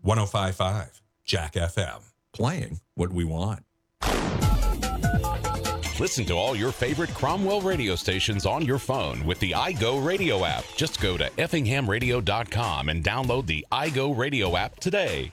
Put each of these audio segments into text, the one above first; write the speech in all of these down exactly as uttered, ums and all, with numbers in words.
one oh five point five Jack F M. Playing what we want. Listen to all your favorite Cromwell radio stations on your phone with the iGo Radio app. Just go to effingham radio dot com and download the iGo Radio app today.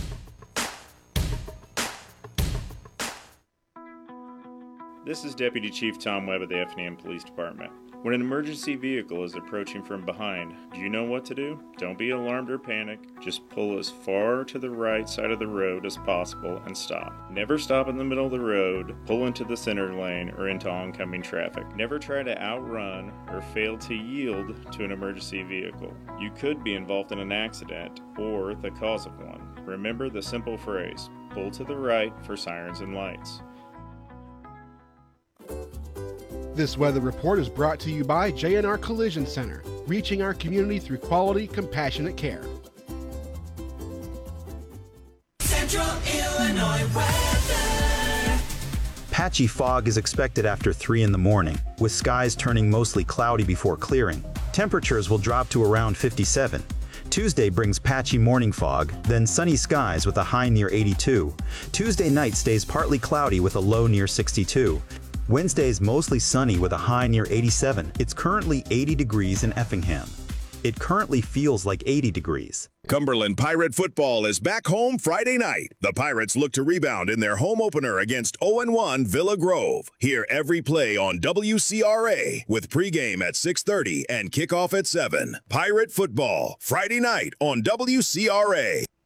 This is Deputy Chief Tom Webb of the Effingham Police Department. When an emergency vehicle is approaching from behind, do you know what to do? Don't be alarmed or panic. Just pull as far to the right side of the road as possible and stop. Never stop in the middle of the road, pull into the center lane, or into oncoming traffic. Never try to outrun or fail to yield to an emergency vehicle. You could be involved in an accident or the cause of one. Remember the simple phrase, pull to the right for sirens and lights. This weather report is brought to you by J and R Collision Center, reaching our community through quality, compassionate care. Central Illinois weather. Patchy fog is expected after three in the morning, with skies turning mostly cloudy before clearing. Temperatures will drop to around fifty-seven. Tuesday brings patchy morning fog, then sunny skies with a high near eighty-two. Tuesday night stays partly cloudy with a low near sixty-two. Wednesday is mostly sunny with a high near eighty-seven. It's currently eighty degrees in Effingham. It currently feels like eighty degrees. Cumberland Pirate football is back home Friday night. The Pirates look to rebound in their home opener against oh and one Villa Grove. Hear every play on W C R A with pregame at six thirty and kickoff at seven. Pirate football, Friday night on W C R A.